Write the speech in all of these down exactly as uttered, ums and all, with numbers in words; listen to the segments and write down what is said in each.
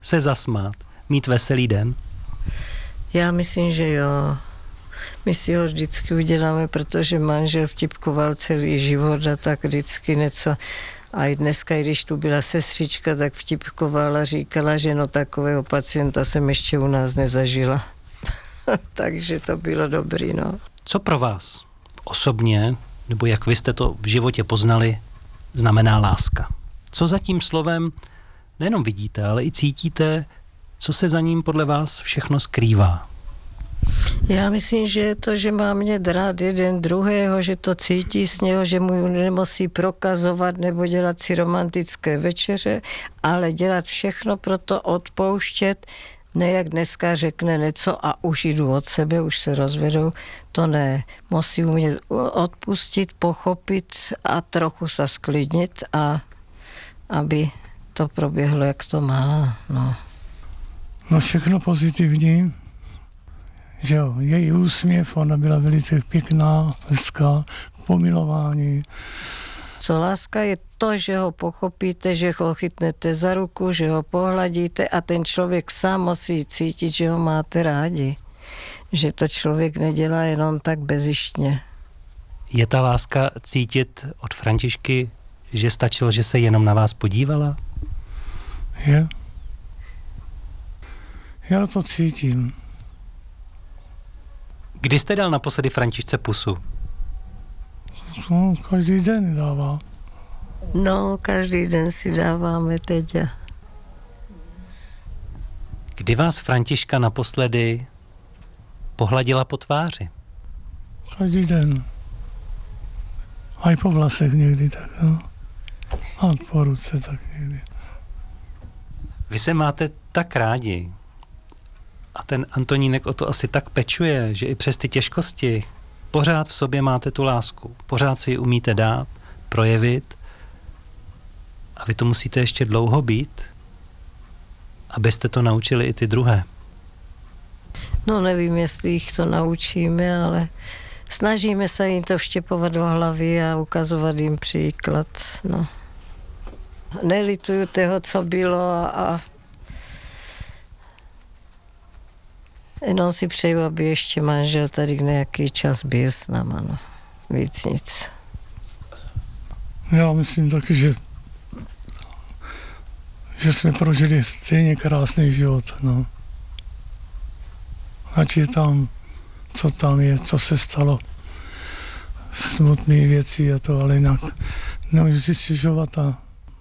se zasmát, mít veselý den? Já myslím, že jo. My si ho vždycky uděláme, protože manžel vtipkoval celý život a tak vždycky něco. A i dneska, když tu byla sestřička, tak vtipkovala, říkala, že no takového pacienta jsem ještě u nás nezažila. Takže to bylo dobrý, no. Co pro vás osobně, nebo jak vy jste to v životě poznali, znamená láska? Co za tím slovem nejenom vidíte, ale i cítíte, co se za ním podle vás všechno skrývá? Já myslím, že je to, že má mě rád jeden druhého, že to cítí z něho, že mu nemusí prokazovat nebo dělat si romantické večeře, ale dělat všechno pro to, odpouštět, ne jak dneska řekne něco a už jdu od sebe, už se rozvedou, to ne. Musí umět odpustit, pochopit a trochu se sklidnit, a aby to proběhlo, jak to má. No, no všechno pozitivní. Že jo, její úsměv, ona byla velice pěkná, hezká, pomilování. Co láska je to, že ho pochopíte, že ho chytnete za ruku, že ho pohladíte a ten člověk sám musí cítit, že ho máte rádi. Že to člověk nedělá jenom tak bezištně. Je ta láska cítit od Františky, že stačilo, že se jenom na vás podívala? Je. Já to cítím. Kdy jste dal naposledy Františce pusu? No, každý den dává. No, každý den si dáváme teď. Kdy vás Františka naposledy pohladila po tváři? Každý den. A i po vlasech někdy tak, no. A po ruce tak někdy. Vy se máte tak rádi a ten Antonínek o to asi tak pečuje, že i přes ty těžkosti pořád v sobě máte tu lásku. Pořád si ji umíte dát, projevit a vy to musíte ještě dlouho být, abyste to naučili i ty druhé. No nevím, jestli jich to naučíme, ale snažíme se jim to vštěpovat do hlavy a ukazovat jim příklad. No. Nelituju toho, co bylo a jenom si přeju, aby ještě manžel tady nějaký čas byl s náma, no. Víc nic. Já myslím taky, že že jsme prožili stejně krásný život, no. Ať je tam, co tam je, co se stalo, smutné věci a to, ale jinak nemůžu si stěžovat a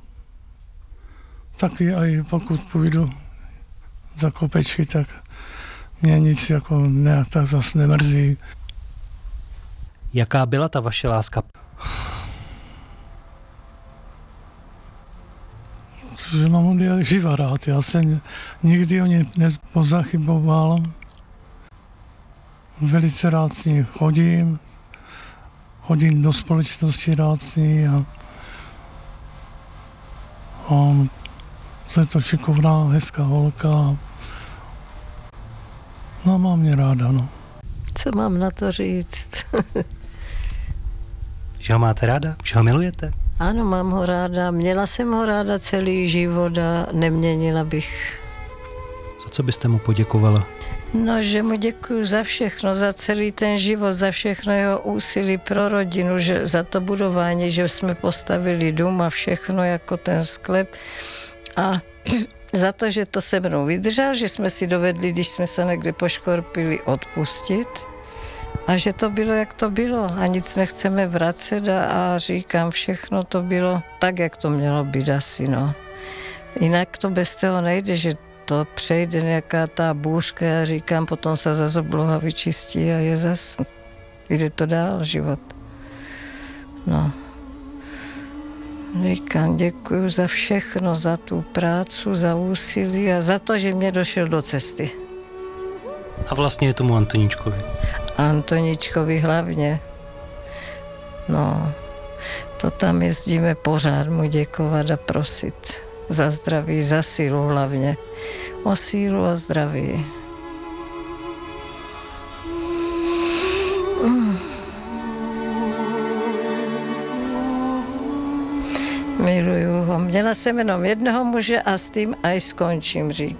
taky i pokud půjdu za kopečky, tak mě nic jako nějak tak zas nemrzí. Jaká byla ta vaše láska? Že mám ho jak živa rád. Já jsem nikdy o ně nepozachyboval. Velice rád s ní chodím. Chodím do společnosti rád s ní a, a to je to šikovná, hezká holka. No, mám mě ráda, no. Co mám na to říct? Že ho máte ráda? Že ho milujete? Ano, mám ho ráda. Měla jsem ho ráda celý život a neměnila bych. Za co byste mu poděkovala? No, že mu děkuju za všechno, za celý ten život, za všechno jeho úsilí pro rodinu, že za to budování, že jsme postavili dům a všechno jako ten sklep. A za to, že to se mnou vydržel, že jsme si dovedli, když jsme se někde poškorpili, odpustit. A že to bylo, jak to bylo. A nic nechceme vracet a, a říkám, všechno to bylo tak, jak to mělo být asi, no. Jinak to bez toho nejde, že to přejde nějaká ta bůřka a říkám, potom se zase obloha vyčistí a je zase, jde to dál, život. No. Říkám, děkuju za všechno, za tu prácu, za úsilí a za to, že mě došel do cesty. A vlastně je tomu Antoníčkovi. Antoničkovi hlavně. No, to tam jezdíme pořád mu děkovat a prosit za zdraví, za sílu hlavně. O sílu a zdraví. Mm. Miluju toho. Měla jsem jenom jednoho muže a s tím aj skončím, říká.